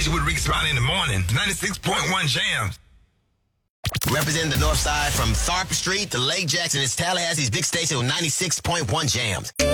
station with Rick Smiley in the morning. 96.1 Jams. Representing the North Side from Tharp Street to Lake Jackson, it's Tallahassee's big station with 96.1 Jams.